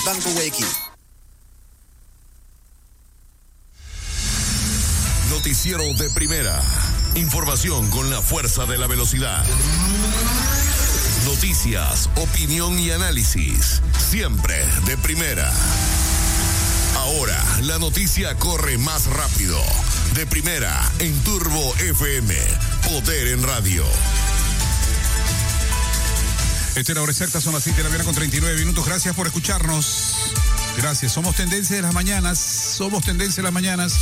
Banco Guayaquil. Noticiero de Primera. Información con la fuerza de la velocidad. Noticias, opinión y análisis. Siempre de primera. Ahora la noticia corre más rápido. De Primera en Turbo FM. Poder en radio. Esta es la hora exacta, son las 7 de la mañana con 39 minutos. Gracias por escucharnos. Gracias. Somos Tendencia de las Mañanas. Somos Tendencia de las Mañanas.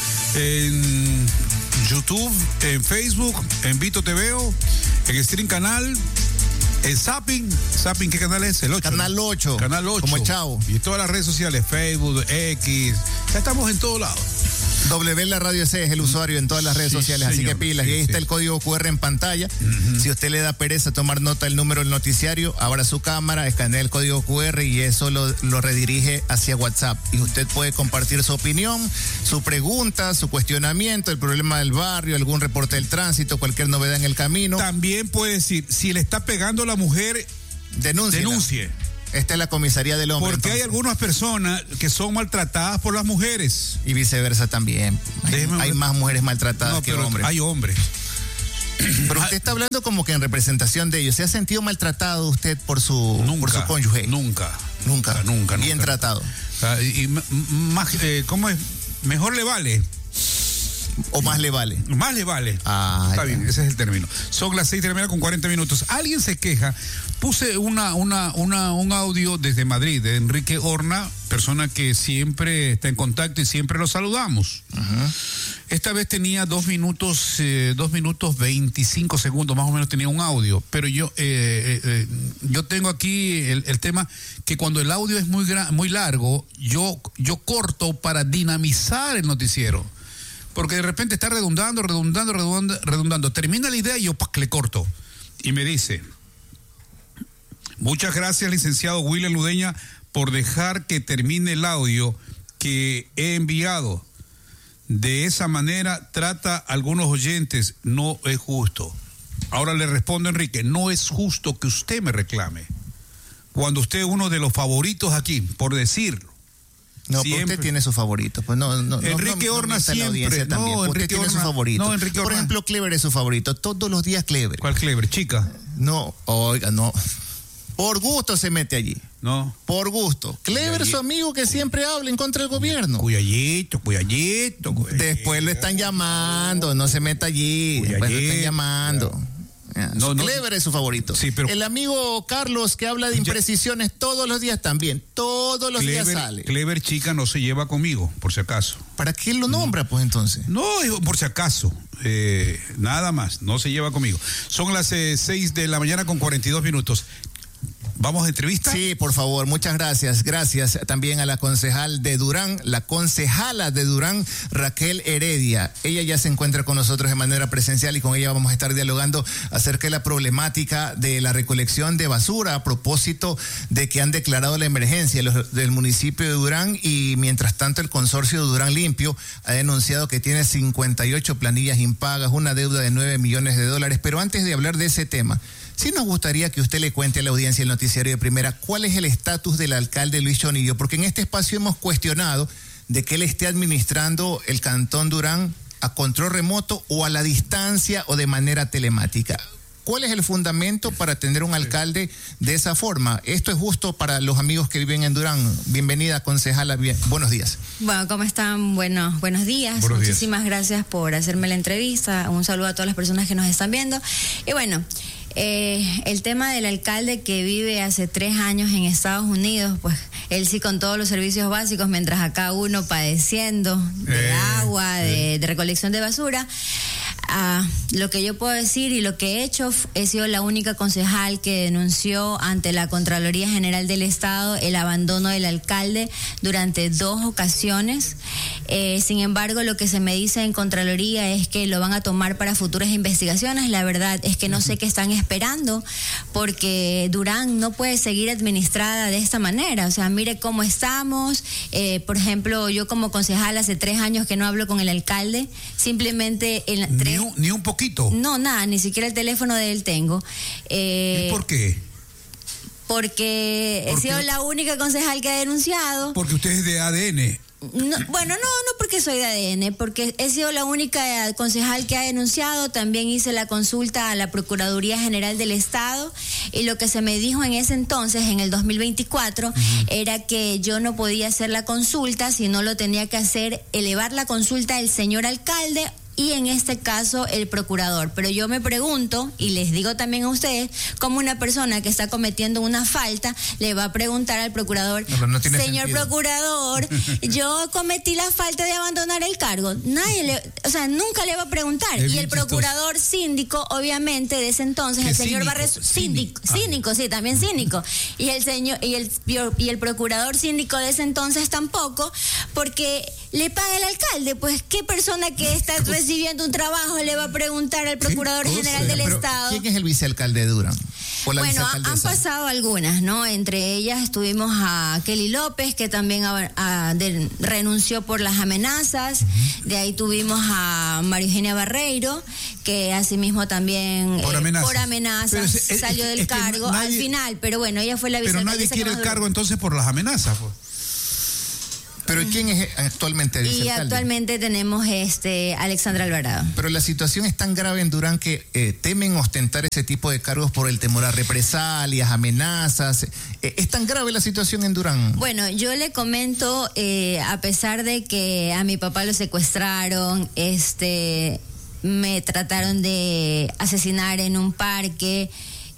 En YouTube, en Facebook, en Vito TVO, en Stream Canal, en Zapping, ¿qué canal es? El 8. Canal 8. Canal 8. Como el Chavo. Y todas las redes sociales, Facebook, X, ya estamos en todos lados. W La Radio C es el usuario en todas las redes sociales, señor, así que pilas. sí, y ahí está el código QR en pantalla. Si usted le da pereza tomar nota del número del noticiario, abra su cámara, escanea el código QR y eso lo redirige hacia WhatsApp. Y usted puede compartir su opinión, su pregunta, su cuestionamiento, el problema del barrio, algún reporte del tránsito, cualquier novedad en el camino. También puede decir, si le está pegando a la mujer, denuncie. Esta es la comisaría del hombre. Porque hay algunas personas que son maltratadas por las mujeres. Y viceversa también. Hay más mujeres maltratadas que hombres. Hay hombres. Pero usted está hablando como que en representación de ellos. ¿Se ha sentido maltratado usted por su cónyuge? Nunca. Bien tratado. Y más, ¿cómo es? Mejor le vale. ¿O más le vale? Más le vale. Está bien, ese es el término. Son las 6 de la mañana con 40 minutos. Alguien se queja. Puse un audio desde Madrid, de Enrique Horna, persona que siempre está en contacto y siempre lo saludamos. Esta vez tenía 2 minutos 25 segundos, más o menos tenía un audio. Pero yo tengo aquí el tema que cuando el audio es muy largo, yo corto para dinamizar el noticiero. Porque de repente está redundando. Termina la idea y yo le corto. Y me dice: muchas gracias, licenciado William Ludeña, por dejar que termine el audio que he enviado. De esa manera trata a algunos oyentes. No es justo. Ahora le respondo a Enrique: no es justo que usted me reclame, cuando usted es uno de los favoritos aquí, por decirlo. No, pues usted tiene su favorito. Pues no, Enrique Horna siempre. Usted tiene su favorito. No, Enrique Horna. Por ejemplo, Clever es su favorito. Todos los días Clever. ¿Cuál Clever? ¿Chica? No, oiga, no. Por gusto se mete allí. No. Por gusto. Clever, su amigo que siempre habla en contra del gobierno. Cuyallito. Después lo están llamando. No se meta allí. Después lo están llamando. Clever es su favorito. Sí, pero el amigo Carlos que habla de imprecisiones todos los días también. Todos los días sale. Clever chica no se lleva conmigo, por si acaso. ¿Para qué lo nombra, pues, entonces? No, por si acaso. Nada más, no se lleva conmigo. Son las 6 de la mañana con 42 minutos. ¿Vamos a entrevista? Sí, por favor, muchas gracias. Gracias también a la concejala de Durán, Raquel Heredia. Ella ya se encuentra con nosotros de manera presencial y con ella vamos a estar dialogando acerca de la problemática de la recolección de basura a propósito de que han declarado la emergencia del municipio de Durán y mientras tanto el consorcio de Durán Limpio ha denunciado que tiene 58 planillas impagas, una deuda de $9 millones. Pero antes de hablar de ese tema, sí nos gustaría que usted le cuente a la audiencia del noticiario de Primera cuál es el estatus del alcalde Luis Chonillo, porque en este espacio hemos cuestionado de que él esté administrando el Cantón Durán a control remoto o a la distancia o de manera telemática. ¿Cuál es el fundamento para tener un alcalde de esa forma? ¿Esto es justo para los amigos que viven en Durán? Bienvenida, concejala. Buenos días. Bueno, ¿cómo están? Buenos días. Muchísimas gracias por hacerme la entrevista. Un saludo a todas las personas que nos están viendo. Y bueno, el tema del alcalde que vive hace 3 años en Estados Unidos, pues él sí con todos los servicios básicos, mientras acá uno padeciendo de agua, de recolección de basura. Lo que yo puedo decir y lo que he hecho, he sido la única concejal que denunció ante la Contraloría General del Estado el abandono del alcalde durante 2 ocasiones. Sin embargo, lo que se me dice en Contraloría es que lo van a tomar para futuras investigaciones. La verdad es que no sé qué están esperando, porque Durán no puede seguir administrada de esta manera. O sea, mire cómo estamos. Por ejemplo, yo como concejal hace 3 años que no hablo con el alcalde. Simplemente ni un poquito. No, nada, ni siquiera el teléfono de él tengo. ¿Y por qué? Porque he sido la única concejal que ha denunciado. Porque usted es de ADN. No, bueno, no porque soy de ADN, porque he sido la única concejal que ha denunciado. También hice la consulta a la Procuraduría General del Estado y lo que se me dijo en ese entonces, en el 2024, era que yo no podía hacer la consulta, sino lo tenía que hacer, elevar la consulta el señor alcalde y en este caso el procurador. Pero yo me pregunto, y les digo también a ustedes, cómo una persona que está cometiendo una falta le va a preguntar al procurador, no señor sentido. Procurador, yo cometí la falta de abandonar el cargo. Nunca le va a preguntar. Y el procurador síndico, obviamente, de ese entonces, el señor Barreso, cínico, sí, también cínico. Y el señor, y el procurador síndico de ese entonces tampoco, porque le paga el alcalde. Pues, ¿qué persona que está recibiendo un trabajo le va a preguntar al Procurador General del Estado? ¿Quién es el vicealcalde de Durán? Bueno, han pasado algunas, ¿no? Entre ellas estuvimos a Kelly López, que también renunció por las amenazas. De ahí tuvimos a María Eugenia Barreiro, que asimismo también por amenazas salió del cargo al final. Pero bueno, ella fue la vicealcaldesa. Pero nadie quiere el cargo entonces por las amenazas, pues. ¿Pero quién es actualmente el vicealcalde? Y actualmente tenemos Alexandra Alvarado. Pero la situación es tan grave en Durán que temen ostentar ese tipo de cargos por el temor a represalias, amenazas. ¿Es tan grave la situación en Durán? Bueno, yo le comento, a pesar de que a mi papá lo secuestraron, me trataron de asesinar en un parque,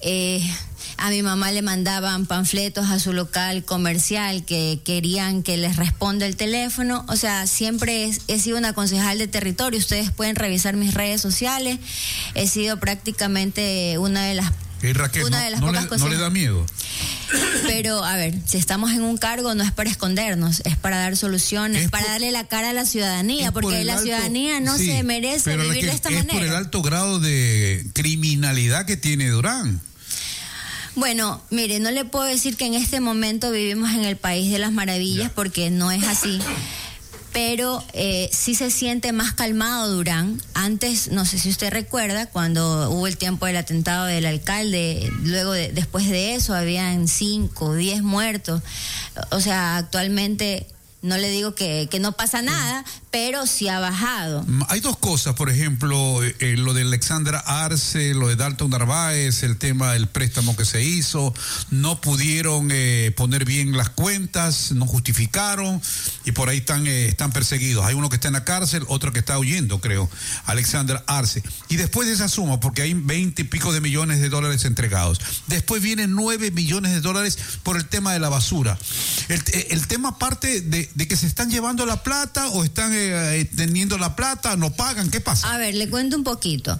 a mi mamá le mandaban panfletos a su local comercial que querían que les responda el teléfono. O sea, siempre he sido una concejal de territorio. Ustedes pueden revisar mis redes sociales. He sido prácticamente una de las Raquel, pocas consejeras. ¿No le da miedo? Pero, a ver, si estamos en un cargo no es para escondernos, es para dar soluciones, para darle la cara a la ciudadanía, porque la ciudadanía no se merece vivir de esta manera. Es por el alto grado de criminalidad que tiene Durán. Bueno, mire, no le puedo decir que en este momento vivimos en el país de las maravillas, porque no es así. Pero sí se siente más calmado Durán. Antes, no sé si usted recuerda, cuando hubo el tiempo del atentado del alcalde, después de eso habían 5 o 10 muertos. O sea, actualmente no le digo que no pasa nada, pero sí ha bajado. Hay dos cosas, por ejemplo, lo de Alexandra Arce, lo de Dalton Narváez, el tema del préstamo que se hizo, no pudieron poner bien las cuentas, no justificaron y por ahí están perseguidos. Hay uno que está en la cárcel, otro que está huyendo, creo, Alexandra Arce. Y después de esa suma, porque hay 20 y pico de millones de dólares entregados, después vienen 9 millones de dólares por el tema de la basura. El tema parte de que se están llevando la plata o están teniendo la plata, no pagan, ¿qué pasa? A ver, le cuento un poquito.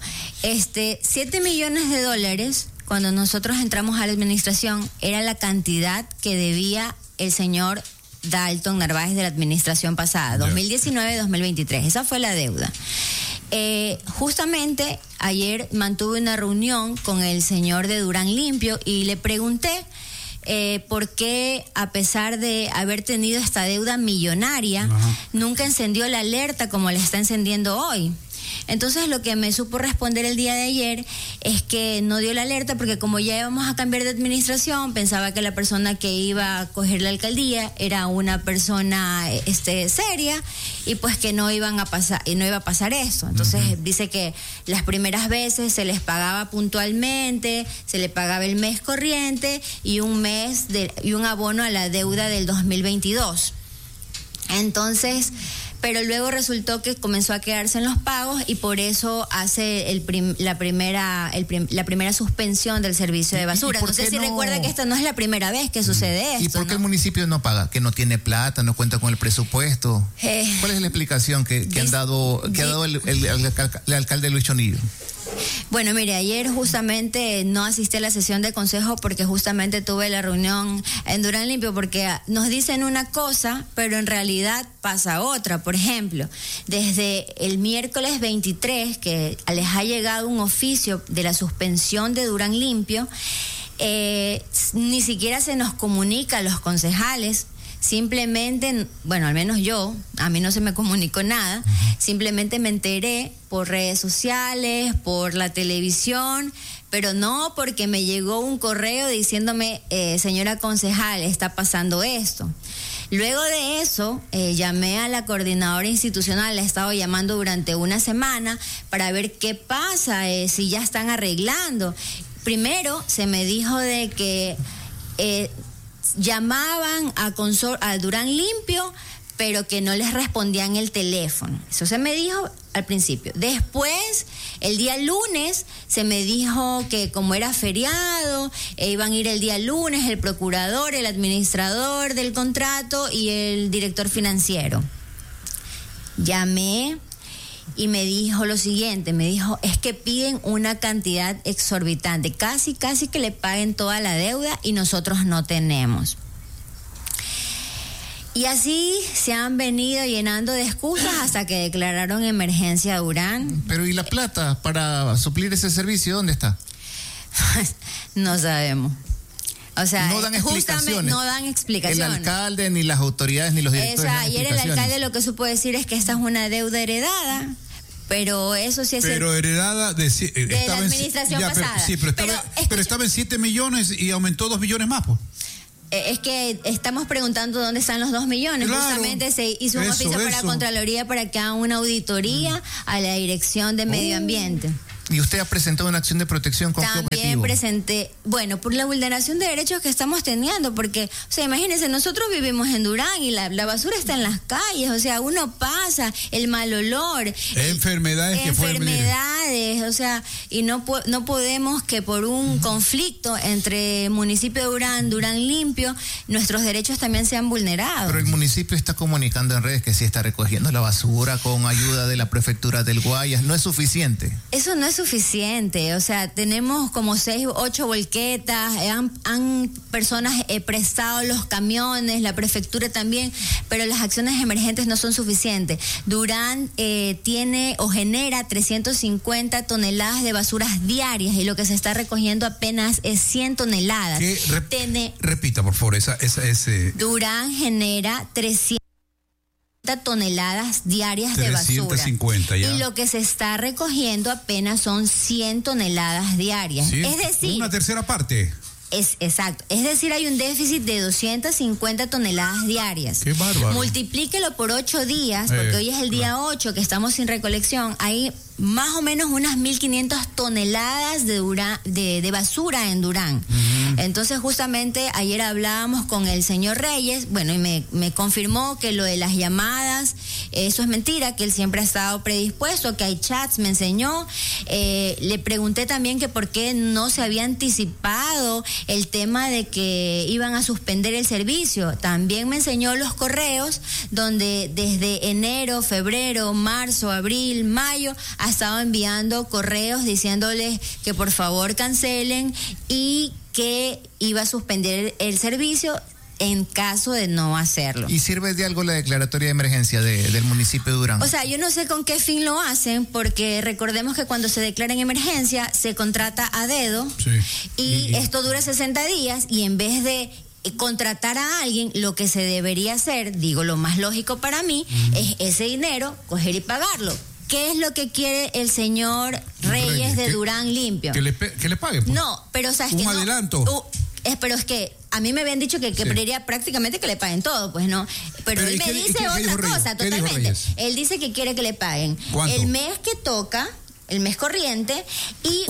7 millones de dólares, cuando nosotros entramos a la administración, era la cantidad que debía el señor Dalton Narváez de la administración pasada, 2019-2023. Esa fue la deuda. Justamente ayer mantuve una reunión con el señor de Durán Limpio y le pregunté por qué, a pesar de haber tenido esta deuda millonaria, nunca encendió la alerta como la está encendiendo hoy. Entonces lo que me supo responder el día de ayer es que no dio la alerta porque como ya íbamos a cambiar de administración, pensaba que la persona que iba a coger la alcaldía era una persona seria y pues que no iba a pasar eso. Entonces dice que las primeras veces se les pagaba puntualmente, se le pagaba el mes corriente y un abono a la deuda del 2022. Entonces, pero luego resultó que comenzó a quedarse en los pagos y por eso hace la primera suspensión del servicio de basura. No sé si recuerda que esta no es la primera vez que sucede esto. ¿Y por qué el municipio no paga? ¿Que no tiene plata, no cuenta con el presupuesto? ¿Cuál es la explicación que ha dado el alcalde Luis Chonillo? Bueno, mire, ayer justamente no asistí a la sesión de consejo porque justamente tuve la reunión en Durán Limpio porque nos dicen una cosa, pero en realidad pasa otra. Por ejemplo, desde el miércoles 23 que les ha llegado un oficio de la suspensión de Durán Limpio, ni siquiera se nos comunica a los concejales. Simplemente, bueno, al menos a mí no se me comunicó nada, simplemente me enteré por redes sociales, por la televisión, pero no porque me llegó un correo diciéndome, señora concejal, está pasando esto. Luego de eso, llamé a la coordinadora institucional, la he estado llamando durante una semana para ver qué pasa, si ya están arreglando. Primero se me dijo de que llamaban a Durán Limpio, pero que no les respondían el teléfono. Eso se me dijo al principio. Después, el día lunes, se me dijo que como era feriado, iban a ir el día lunes el procurador, el administrador del contrato y el director financiero. Llamé y me dijo lo siguiente, me dijo, es que piden una cantidad exorbitante, casi que le paguen toda la deuda y nosotros no tenemos. Y así se han venido llenando de excusas hasta que declararon emergencia a Durán. Pero ¿y la plata para suplir ese servicio dónde está? No sabemos. O sea, no dan explicaciones. No dan explicaciones. El alcalde, ni las autoridades, ni los directores. O sea, ayer el alcalde lo que supo decir es que esta es una deuda heredada. Pero eso sí es... Pero heredada de la administración pasada. Pero estaba en 7 millones y aumentó 2 millones más, pues. Es que estamos preguntando dónde están los 2 millones. Claro, justamente se hizo un oficio para la Contraloría para que haga una auditoría a la Dirección de Medio Ambiente. ¿Y usted ha presentado una acción de protección con qué objetivo? También presenté, bueno, por la vulneración de derechos que estamos teniendo, porque, o sea, imagínense, nosotros vivimos en Durán y la basura está en las calles, o sea, uno pasa, el mal olor. Enfermedades, o sea, y no podemos que por un conflicto entre municipio de Durán Limpio, nuestros derechos también sean vulnerados. Pero el municipio está comunicando en redes que sí está recogiendo la basura con ayuda de la prefectura del Guayas, ¿no es suficiente? Eso no es suficiente, o sea, tenemos como 6 u 8 volquetas, han personas prestado los camiones, la prefectura también, pero las acciones emergentes no son suficientes. Durán tiene o genera 350 toneladas de basuras diarias y lo que se está recogiendo apenas es 100 toneladas. Repita, por favor, ese... Durán genera 300 toneladas diarias de basura. 350 ya. Y lo que se está recogiendo apenas son 100 toneladas diarias. Sí, es decir, una tercera parte. Exacto. Es decir, hay un déficit de 250 toneladas diarias. Qué bárbaro. Multiplíquelo por 8 días, porque hoy es el día 8 que estamos sin recolección. Hay más o menos unas 1.500 toneladas de basura en Durán. Entonces, justamente ayer hablábamos con el señor Reyes, bueno, y me confirmó que lo de las llamadas, eso es mentira, que él siempre ha estado predispuesto, que hay chats, me enseñó. Le pregunté también que por qué no se había anticipado el tema de que iban a suspender el servicio. También me enseñó los correos donde desde enero, febrero, marzo, abril, mayo ha estado enviando correos diciéndoles que por favor cancelen y que iba a suspender el servicio en caso de no hacerlo. ¿Y sirve de algo la declaratoria de emergencia del municipio de Durán? O sea, yo no sé con qué fin lo hacen, porque recordemos que cuando se declara en emergencia se contrata a dedo, sí. y esto dura 60 días y en vez de contratar a alguien, lo que se debería hacer, digo, lo más lógico para mí, es ese dinero, coger y pagarlo. ¿Qué es lo que quiere el señor Reyes de Durán Limpio? Que le pague. Pues. No, pero o sea, es un adelanto. Pero es que a mí me habían dicho que quería prácticamente que le paguen todo, pues no. Pero él me dice otra cosa, totalmente. Él dice que quiere que le paguen el mes que toca, el mes corriente, y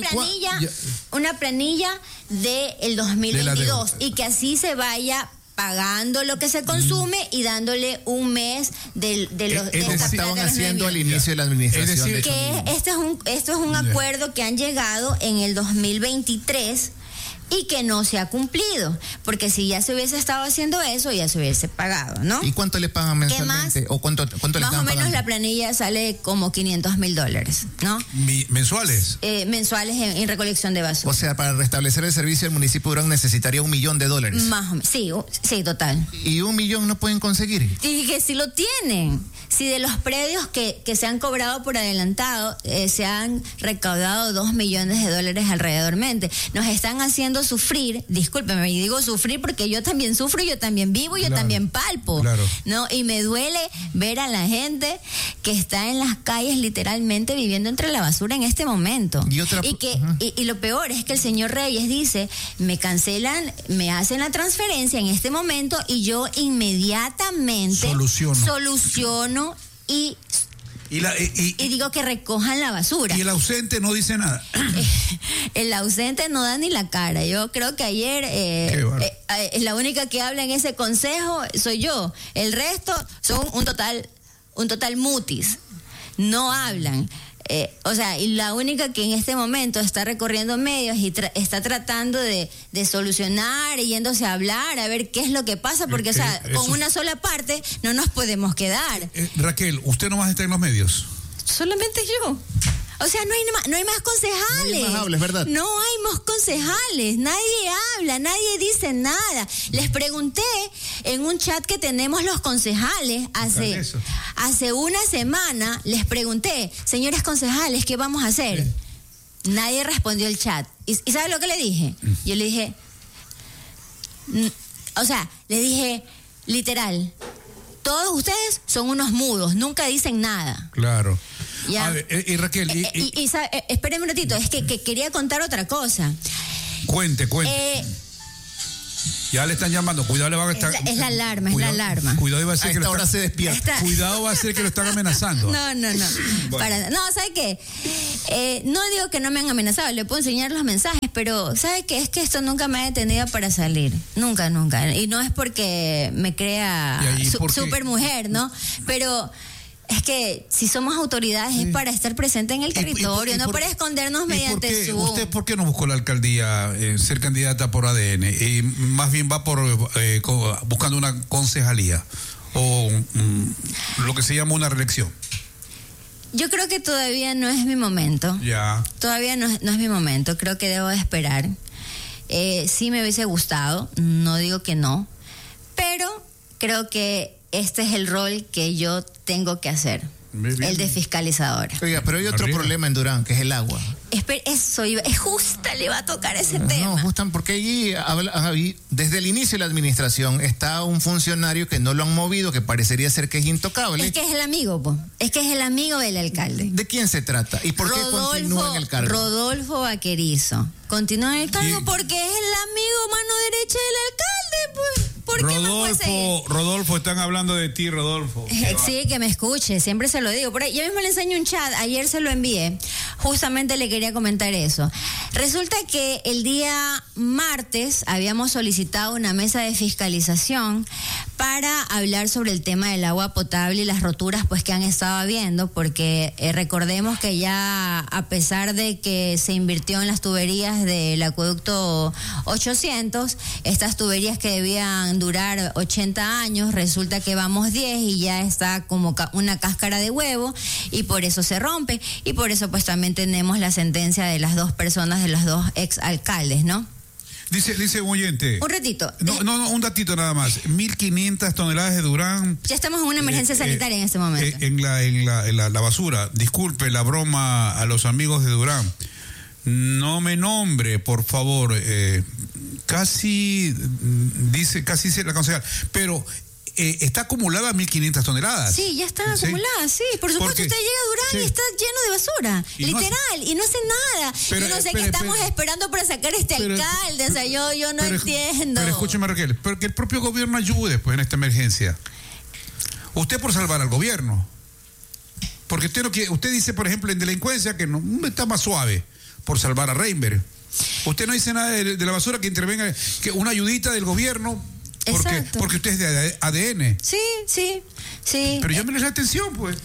una planilla del 2022, y que así se vaya pagando lo que se consume y dándole un mes de los que estaban haciendo al inicio de la administración. Es decir, que esto es un acuerdo que han llegado en el 2023 y que no se ha cumplido, porque si ya se hubiese estado haciendo eso, ya se hubiese pagado, ¿no? ¿Y cuánto le pagan mensualmente? ¿O cuánto le están pagando? Más o menos la planilla sale como $500,000, ¿no? ¿Mensuales? Mensuales en recolección de basura. O sea, para restablecer el servicio, el municipio de Durán necesitaría $1 millón. Más o menos, sí, total. ¿Y $1 millón no pueden conseguir? Dije que sí lo tienen. Si de los predios que se han cobrado por adelantado, se han recaudado $2 millones alrededormente. Nos están haciendo haciendo sufrir, discúlpeme, y digo sufrir porque yo también sufro, yo también vivo, yo también palpo, ¿no? Y me duele ver a la gente que está en las calles literalmente viviendo entre la basura en este momento. Y lo peor es que el señor Reyes dice, me cancelan, me hacen la transferencia en este momento y yo inmediatamente soluciono y digo que recojan la basura. Y el ausente no dice nada. El ausente no da ni la cara. Yo creo que ayer la única que habla en ese consejo soy yo. El resto son un total mutis. No hablan. Y la única que en este momento está recorriendo medios y está tratando de solucionar, yéndose a hablar, a ver qué es lo que pasa, porque, con una sola parte no nos podemos quedar. Raquel, ¿usted no va a estar en los medios? Solamente yo. O sea, no hay más concejales. No hay más hables, ¿verdad? No hay más concejales. Nadie habla, nadie dice nada. Les pregunté en un chat que tenemos los concejales hace una semana, les pregunté, señores concejales, ¿qué vamos a hacer? Nadie respondió el chat. ¿Y sabe lo que le dije? Yo le dije, le dije, literal, todos ustedes son unos mudos, nunca dicen nada. Claro. Ya. A ver, y Raquel... espéreme un ratito, es que quería contar otra cosa. Cuente. Ya le están llamando, cuidado, le van a estar... Es la alarma, es la alarma. Cuidado, va a ser que ahora se despierta. Cuidado, va a ser que lo están amenazando. No. Bueno. No, ¿sabe qué? No digo que no me han amenazado, le puedo enseñar los mensajes, pero ¿sabe qué? Es que esto nunca me ha detenido para salir. Nunca. Y no es porque me crea super mujer, ¿no? Pero... es que si somos autoridades es para estar presente en el territorio, no para escondernos mediante Zoom. ¿Usted por qué no buscó la alcaldía, ser candidata por ADN? Y más bien va buscando una concejalía o lo que se llama una reelección. Yo creo que todavía no es mi momento. Ya. Todavía no es mi momento. Creo que debo de esperar. Sí me hubiese gustado, no digo que no, pero creo que este es el rol que yo tengo que hacer, el de fiscalizadora. Oiga, pero hay otro problema en Durán, que es el agua. Es justa, le va a tocar ese tema. No, justan, porque allí, desde el inicio de la administración, está un funcionario que no lo han movido, que parecería ser que es intocable. Es que es el amigo, es que es el amigo del alcalde. ¿De quién se trata? ¿Y por qué continúa en el cargo? Rodolfo Vaquerizo. Continúa en el cargo porque es el amigo mano derecha del alcalde, pues. Rodolfo, están hablando de ti, Rodolfo. Sí, que me escuche, siempre se lo digo. Por ahí, yo mismo le enseño un chat, ayer se lo envié, justamente le quería comentar eso. Resulta que el día martes habíamos solicitado una mesa de fiscalización para hablar sobre el tema del agua potable y las roturas pues que han estado habiendo, porque recordemos que ya a pesar de que se invirtió en las tuberías del acueducto 800, estas tuberías que debían durar 80 años, resulta que vamos 10 y ya está como una cáscara de huevo y por eso se rompe y por eso pues también tenemos la sentencia de las dos personas, de los dos exalcaldes, ¿no? Dice un oyente. Un ratito. No, un datito nada más. 1.500 toneladas de Durán. Ya estamos en una emergencia sanitaria en este momento. En la basura. Disculpe la broma a los amigos de Durán. No me nombre, por favor. Casi dice la concejal. Pero está acumulada 1.500 toneladas. Sí, ya está acumulada, sí. Por supuesto, usted llega a Durán y está lleno de basura. Y no hace nada. Yo no sé qué estamos esperando para sacar alcalde. O sea, yo no entiendo. Pero escúcheme, Raquel, pero que el propio gobierno ayude pues en esta emergencia. Usted por salvar al gobierno. Porque usted dice, por ejemplo, en delincuencia que no está más suave por salvar a Reinberg. Usted no dice nada de la basura, que intervenga, que una ayudita del gobierno. Porque usted es de ADN. Sí. Pero llámenle la atención, pues.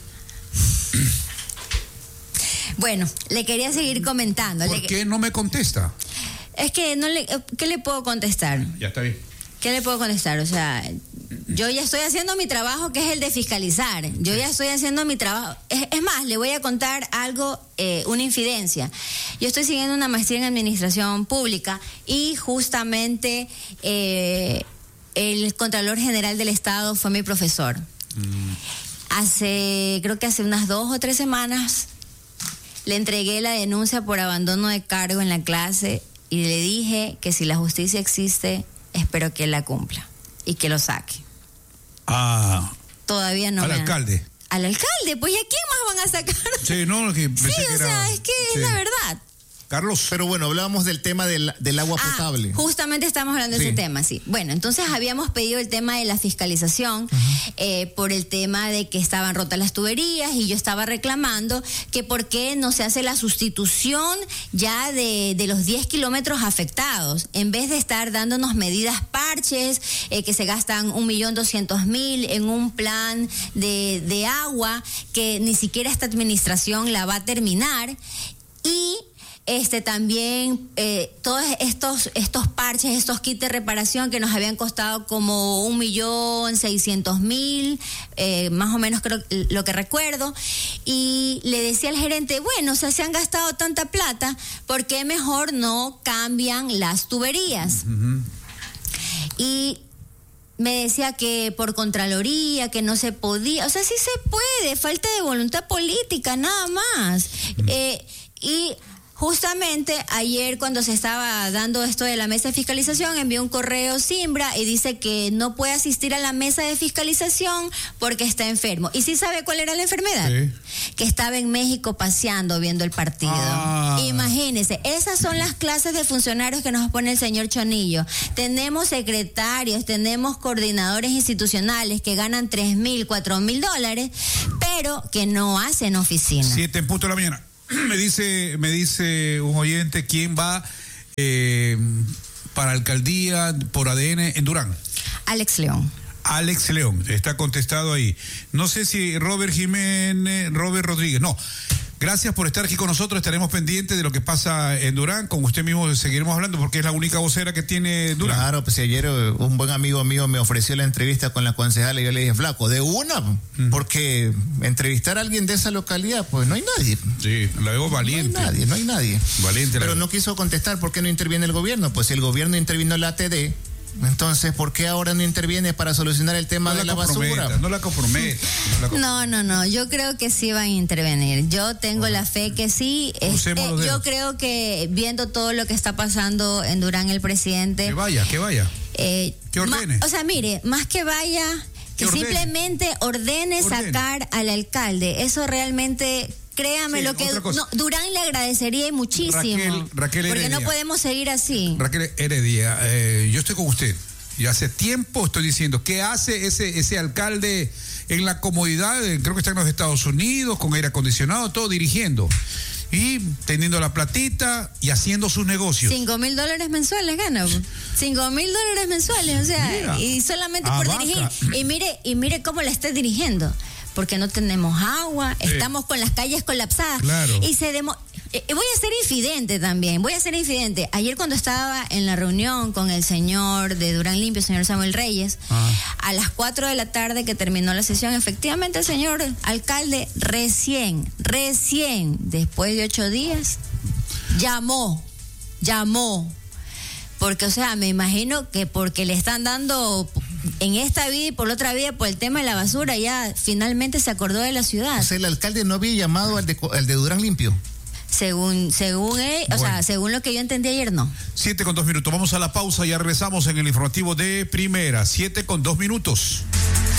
Bueno, le quería seguir comentando. ¿Por qué no me contesta? Es que ¿qué le puedo contestar? Ya está bien. ¿Qué le puedo contestar? O sea, yo ya estoy haciendo mi trabajo, que es el de fiscalizar. Yo ya estoy haciendo mi trabajo. Es más, le voy a contar algo, una infidencia. Yo estoy siguiendo una maestría en administración pública y justamente el Contralor General del Estado fue mi profesor. Creo que hace unas 2 o 3 semanas le entregué la denuncia por abandono de cargo en la clase y le dije que si la justicia existe, espero que él la cumpla y que lo saque. Todavía no. Al alcalde. Al alcalde, pues ¿y a quién más van a sacar? Sí, no, que pensé sí, que o sea, es que es la verdad. Carlos. Pero bueno, hablábamos del tema del agua potable. Justamente estamos hablando de ese tema, sí. Bueno, entonces habíamos pedido el tema de la fiscalización por el tema de que estaban rotas las tuberías y yo estaba reclamando que por qué no se hace la sustitución ya de los 10 kilómetros afectados, en vez de estar dándonos medidas parches que se gastan 1.200.000 en un plan de agua que ni siquiera esta administración la va a terminar. Y también todos estos parches, estos kits de reparación que nos habían costado como 1.600.000, más o menos creo lo que recuerdo, y le decía al gerente, bueno, o sea, se han gastado tanta plata, ¿por qué mejor no cambian las tuberías? Y me decía que por Contraloría, que no se podía, o sea, sí se puede, falta de voluntad política, nada más. Y justamente ayer cuando se estaba dando esto de la mesa de fiscalización, envió un correo Simbra y dice que no puede asistir a la mesa de fiscalización porque está enfermo. ¿Y sí sabe cuál era la enfermedad? Sí. Que estaba en México paseando, viendo el partido. Imagínense, esas son las clases de funcionarios que nos pone el señor Chonillo. Tenemos secretarios, tenemos coordinadores institucionales que ganan $3,000, $4,000, pero que no hacen oficina. 7:00 de la mañana. Me dice un oyente, ¿quién va para alcaldía por ADN en Durán? Alex León, está contestado ahí. No sé si Robert Rodríguez, no. Gracias por estar aquí con nosotros, estaremos pendientes de lo que pasa en Durán, con usted mismo seguiremos hablando porque es la única vocera que tiene Durán. Claro, pues ayer un buen amigo mío me ofreció la entrevista con la concejala y yo le dije, flaco, de una, porque entrevistar a alguien de esa localidad, pues no hay nadie. Sí, la veo valiente. No hay nadie. Valiente. Pero no quiso contestar, ¿por qué no interviene el gobierno? Pues si el gobierno intervino en la ATD, entonces, ¿por qué ahora no interviene para solucionar el tema de la basura? No la comprometa. No, yo creo que sí van a intervenir. Yo tengo la fe que sí. Yo creo que viendo todo lo que está pasando en Durán el presidente... Que vaya. Que ordene. O sea, mire, más que vaya, que simplemente ordene sacar al alcalde. Eso realmente... Créame, lo que Durán le agradecería muchísimo. Raquel Heredia, porque no podemos seguir así. Raquel Heredia, yo estoy con usted. Y hace tiempo estoy diciendo, ¿qué hace ese alcalde en la comodidad? Creo que está en los Estados Unidos, con aire acondicionado, todo dirigiendo. Y teniendo la platita y haciendo sus negocios. $5,000 mensuales gana. $5,000 mensuales, o sea, mira, y solamente por dirigir. Y mire cómo la está dirigiendo. Porque no tenemos agua, estamos con las calles colapsadas. Claro. Y voy a ser infidente también, Ayer cuando estaba en la reunión con el señor de Durán Limpio, el señor Samuel Reyes, a las 4 de la tarde que terminó la sesión, efectivamente el señor alcalde recién, después de 8 días, llamó. Porque, o sea, me imagino que porque le están dando en esta vida y por la otra vida por el tema de la basura, ya finalmente se acordó de la ciudad. O sea, el alcalde no había llamado al de Durán Limpio. Según él, o sea, según lo que yo entendí ayer, no. 7:02. Vamos a la pausa, ya regresamos en el informativo de Primera. 7:02.